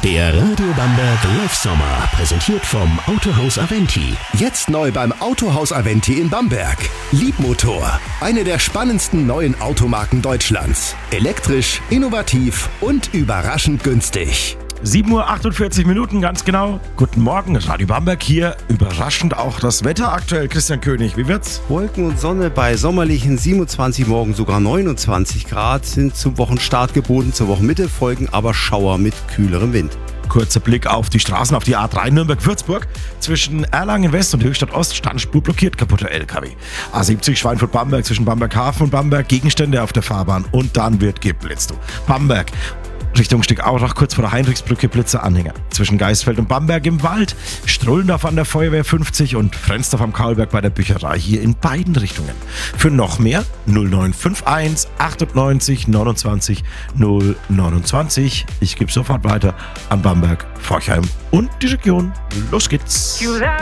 Der Radio Bamberg Live Sommer, präsentiert vom Autohaus Aventi. Jetzt neu beim Autohaus Aventi in Bamberg. Liebmotor, eine der spannendsten neuen Automarken Deutschlands. Elektrisch, innovativ und überraschend günstig. 7:48 Uhr, ganz genau. Guten Morgen, Radio Bamberg hier. Überraschend auch das Wetter aktuell. Christian König, wie wird's? Wolken und Sonne bei sommerlichen 27, morgen sogar 29 Grad sind zum Wochenstart geboten. Zur Wochenmitte folgen aber Schauer mit kühlerem Wind. Kurzer Blick auf die Straßen, auf die A3 Nürnberg-Würzburg. Zwischen Erlangen West und Höchstadt Ost Standspur blockiert, kaputter LKW. A70 Schweinfurt-Bamberg zwischen Bamberg-Hafen und Bamberg, Gegenstände auf der Fahrbahn und dann wird geblitzt. Bamberg Richtung Stückaurach, kurz vor der Heinrichsbrücke, Blitzeranhänger. Zwischen Geisfeld und Bamberg im Wald, Strullendorf an der Feuerwehr 50 und Frenzdorf am Kaulberg bei der Bücherei, hier in beiden Richtungen. Für noch mehr 0951 98 29 029. Ich gebe sofort weiter an Bamberg, Forchheim und die Region. Los geht's!